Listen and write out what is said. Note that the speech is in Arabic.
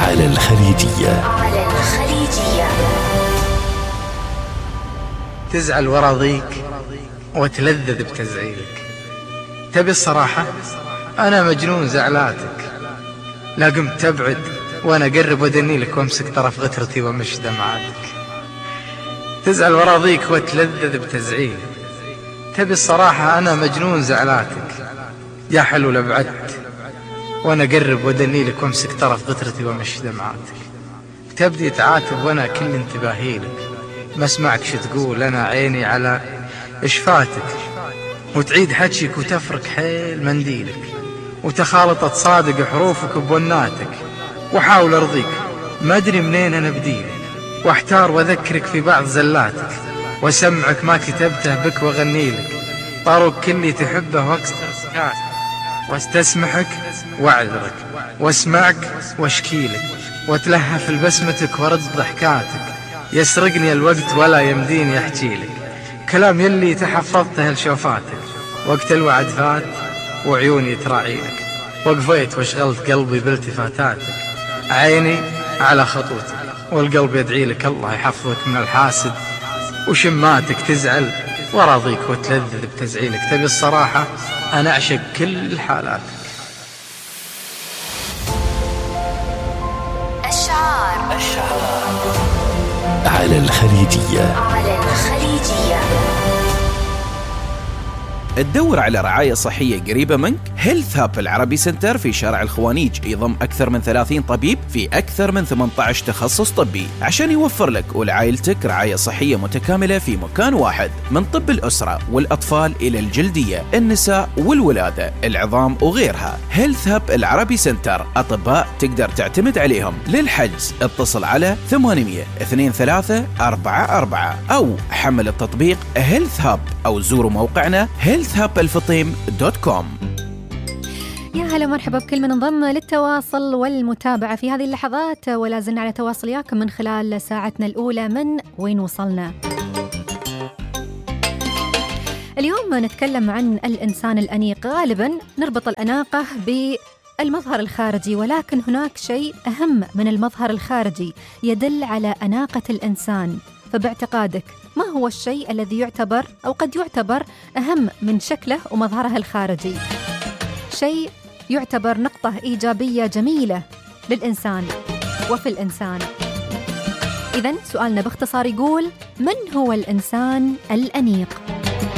على الخليجية. تزعل وراضيك وتلذذ بتزعيلك. تبي الصراحة؟ أنا مجنون زعلاتك. لا قمت تبعد وأنا أقرب ودنيلك وامسك طرف غترتي ومش دمعاتك. تزعل وراضيك وتلذذ بتزعيلك. تبي الصراحة؟ أنا مجنون زعلاتك. يا حلو لبعدت وأنا أقرب ودنيلك وامسك طرف غترتي ومش دمعاتك. تبدي تعاتب وأنا كل انتباهيلك، ما اسمعك شو تقول، أنا عيني على إشفاتك. وتعيد حجيك وتفرك حيل منديلك، وتخالط تصادق حروفك بوناتك. وحاول أرضيك ما أدري منين أنا بديلك، واحتار وأذكرك في بعض زلاتك، وسمعك ما كتبته بك وأغنيلك. طارق كلي تحبه واكسر واستسمحك واعذرك، واسمعك واشكيلك، واتلهف لبسمتك ورد ضحكاتك. يسرقني الوقت ولا يمديني احكيلك كلام يلي تحفظته لشوفاتك. وقت الوعد فات وعيوني تراعيلك، وقفيت واشغلت قلبي بالتفاتاتك. عيني على خطوتك والقلب يدعي لك الله يحفظك من الحاسد. وشماتك تزعل وراضيك وتلذذ بتزعيلك. تبي الصراحة؟ أنا أعشق كل حالاتك. الشعار على الخليجية. تدور على رعاية صحية قريبة منك؟ هيلث هاب العربي سنتر في شارع الخوانيج يضم أكثر من 30 طبيب في أكثر من 18 تخصص طبي عشان يوفر لك ولعائلتك رعاية صحية متكاملة في مكان واحد، من طب الأسرة والأطفال إلى الجلدية، النساء والولادة، العظام وغيرها. هيلث هاب العربي سنتر أطباء تقدر تعتمد عليهم. للحجز اتصل على 800-2344 أو حمل التطبيق هيلث هاب أو زوروا موقعنا healthhubelفطيم.com. يا هلا مرحبا بكل من انضم للتواصل والمتابعة في هذه اللحظات، ولا زلنا على تواصل وياكم من خلال ساعتنا الأولى من وين وصلنا. اليوم نتكلم عن الإنسان الأنيق. غالبا نربط الأناقة بالمظهر الخارجي، ولكن هناك شيء أهم من المظهر الخارجي يدل على أناقة الإنسان. فباعتقادك ما هو الشيء الذي يعتبر أو قد يعتبر أهم من شكله ومظهره الخارجي؟ شيء يعتبر نقطة إيجابية جميلة للإنسان وفي الإنسان. إذن سؤالنا باختصار يقول: من هو الإنسان الأنيق؟